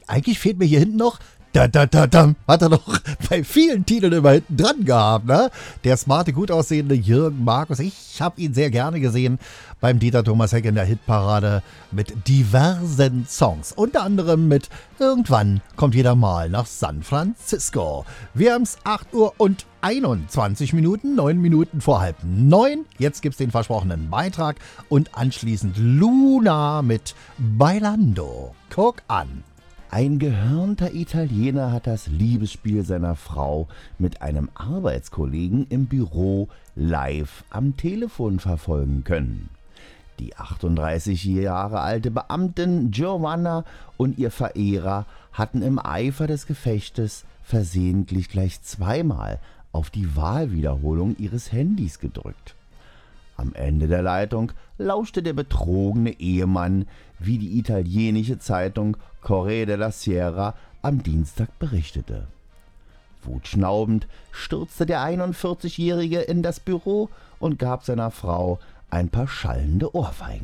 eigentlich fehlt mir hier hinten noch. Da. Hat er doch bei vielen Titeln immer hinten dran gehabt, ne? Der smarte, gut aussehende Jürgen Markus. Ich habe ihn sehr gerne gesehen beim Dieter Thomas Heck in der Hitparade mit diversen Songs. Unter anderem mit Irgendwann kommt jeder mal nach San Francisco. Wir haben es 8 Uhr und 21 Minuten, 9 Minuten vor 8:30. Jetzt gibt's den versprochenen Beitrag und anschließend Luna mit Bailando. Guck an. Ein gehörnter Italiener hat das Liebesspiel seiner Frau mit einem Arbeitskollegen im Büro live am Telefon verfolgen können. Die 38 Jahre alte Beamtin Giovanna und ihr Verehrer hatten im Eifer des Gefechtes versehentlich gleich zweimal auf die Wahlwiederholung ihres Handys gedrückt. Am Ende der Leitung lauschte der betrogene Ehemann, wie die italienische Zeitung Corriere della Sera am Dienstag berichtete. Wutschnaubend stürzte der 41-Jährige in das Büro und gab seiner Frau ein paar schallende Ohrfeigen.